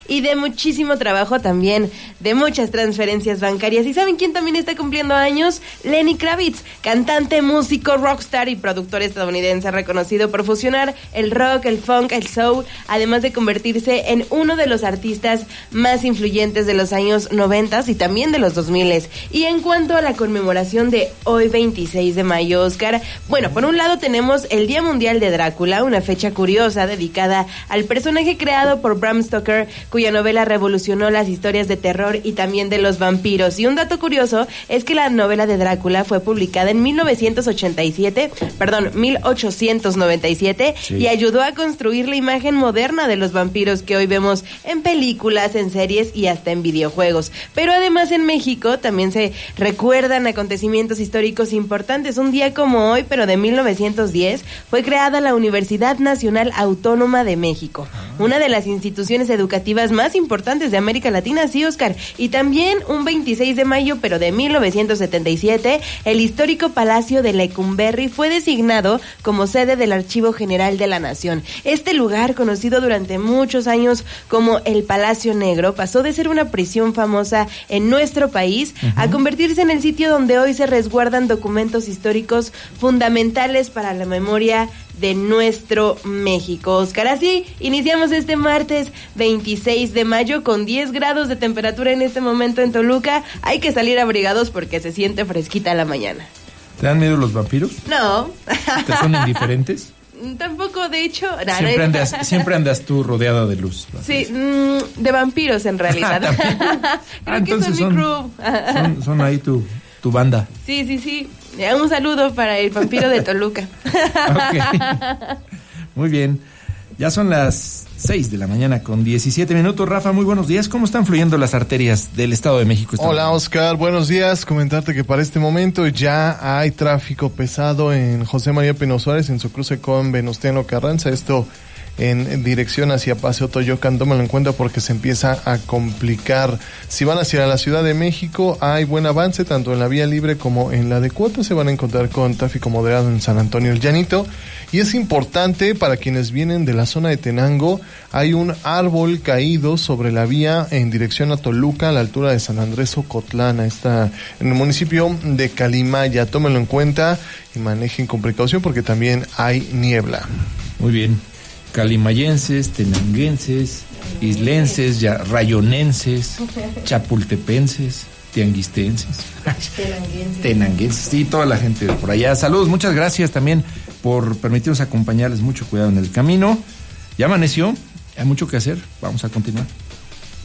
y de muchísimo trabajo también, de muchas transferencias bancarias. ¿Y saben quién también está cumpliendo años? Lenny Kravitz, cantante, músico, rockstar y productor estadounidense reconocido por fusionar el rock, el funk, el soul, además de convertirse en uno de los artistas más influyentes de los años 90 y también de los 2000. Y en cuanto a la conmemoración de hoy 26 de mayo, Oscar, bueno, por un lado tenemos el Día Mundial de Drácula, una fecha curiosa dedicada al personaje creado por Bram Stoker, cuya novela revolucionó las historias de terror y también de los vampiros. Y un dato curioso es que la novela de Drácula fue publicada en 1897 sí, y ayudó a construir la imagen moderna de los vampiros que hoy vemos en películas, en series y hasta en videojuegos. Pero además en México también se recuerdan acontecimientos históricos importantes. Un día como hoy, pero de 1910, fue creada la Universidad Nacional Autónoma de México, una de las instituciones educativas más importantes de América Latina, sí, Oscar. Y también un 26 de mayo, pero de 1977, el histórico Palacio de Lecumberri fue designado como sede del Archivo General de la Nación. Este lugar, conocido durante muchos años como el Palacio Negro, pasó de ser una prisión famosa en nuestro país a convertirse en el sitio donde hoy se resguardan documentos históricos fundamentales para la memoria de nuestro México. Oscar, así iniciamos este martes 26 de mayo con 10 grados de temperatura en este momento en Toluca. Hay que salir abrigados porque se siente fresquita la mañana. ¿Te dan miedo los vampiros? No. ¿Te son indiferentes? Tampoco, de hecho... Siempre andas tú rodeada de luz. Sí, de vampiros en realidad. Creo que son mi crew. Son ahí tu banda. Sí. Un saludo para el vampiro de Toluca. Okay. Muy bien. Ya son las 6 de la mañana con 17 minutos. Rafa, muy buenos días. ¿Cómo están fluyendo las arterias del Estado de México? Hola, Oscar. Buenos días. Comentarte que para este momento ya hay tráfico pesado en José María Pino Suárez, en su cruce con Venustiano Carranza. Esto en dirección hacia Paseo Toyocan. Tómalo en cuenta porque se empieza a complicar. Si van hacia la Ciudad de México, hay buen avance tanto en la vía libre como en la de Cuota. Se van a encontrar con tráfico moderado en San Antonio el Llanito. Y es importante para quienes vienen de la zona de Tenango, hay un árbol caído sobre la vía en dirección a Toluca, a la altura de San Andrés Ocotlán. Está en el municipio de Calimaya. Tómenlo en cuenta y manejen con precaución porque también hay niebla. Muy bien. Calimayenses, tenanguenses, islenses, rayonenses, chapultepenses, tianguistenses, tenanguenses, sí, toda la gente de por allá. Saludos, muchas gracias también por permitirnos acompañarles. Mucho cuidado en el camino. Ya amaneció, hay mucho que hacer, vamos a continuar.